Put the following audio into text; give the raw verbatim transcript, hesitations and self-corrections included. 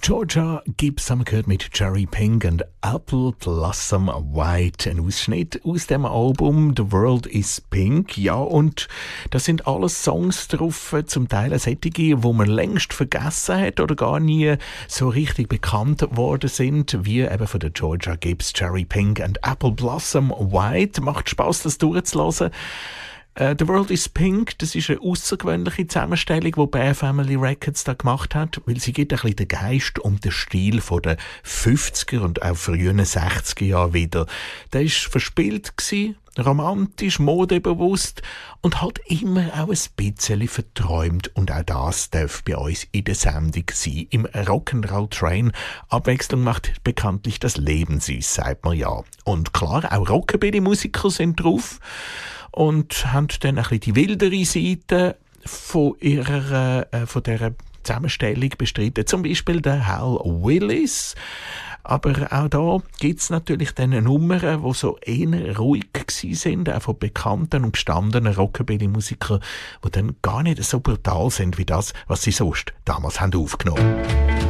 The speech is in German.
Georgia Gibbs haben wir gehört mit Cherry Pink und Apple Blossom White. Ein Ausschnitt aus dem Album The World is Pink. Ja, und da sind alles Songs drauf, zum Teil solche, wo man längst vergessen hat oder gar nie so richtig bekannt worden sind, wie eben von der Georgia Gibbs Cherry Pink und Apple Blossom White. Macht Spass, das durchzulassen. Uh, The World is Pink, das ist eine außergewöhnliche Zusammenstellung, die Bear Family Records da gemacht hat, weil sie gibt ein bisschen den Geist und den Stil von den fünfziger und auch frühen sechziger Jahren wieder. Der war verspielt gewesen, romantisch, modebewusst und hat immer auch ein bisschen verträumt. Und auch das darf bei uns in der Sendung sein. Im Rock'n'Roll Train. Abwechslung macht bekanntlich das Leben süß, sagt man ja. Und klar, auch Rockabilly-Musiker sind drauf und haben dann ein bisschen die wildere Seite von ihrer, äh, von dieser Zusammenstellung bestritten. Zum Beispiel der Hal Willis. Aber auch da gibt es natürlich dann Nummern, die so eher ruhig sind, auch von bekannten und gestandenen Rockabilly-Musikern, die dann gar nicht so brutal sind wie das, was sie sonst damals haben aufgenommen haben.